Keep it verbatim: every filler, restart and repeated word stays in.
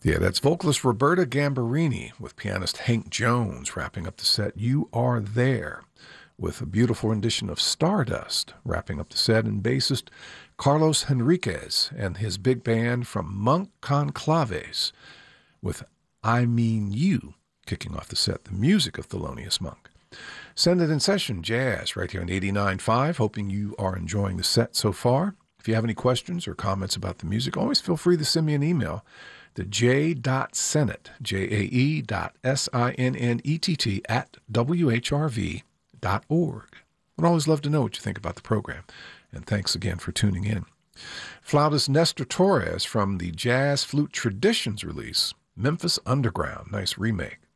Yeah, that's vocalist Roberta Gambarini with pianist Hank Jones wrapping up the set You Are There, with a beautiful rendition of Stardust wrapping up the set, and bassist Carlos Henriquez and his big band from Monk Conclaves with I Mean You kicking off the set, the music of Thelonious Monk. Send It in Session Jazz right here on eighty-nine point five. Hoping you are enjoying the set so far. If you have any questions or comments about the music, always feel free to send me an email to j.sennett, J A E dot S I N N E T T at W H R V dot org. I'd always love to know what you think about the program. And thanks again for tuning in. Flautist Nestor Torres from the Jazz Flute Traditions release, Memphis Underground. Nice remake.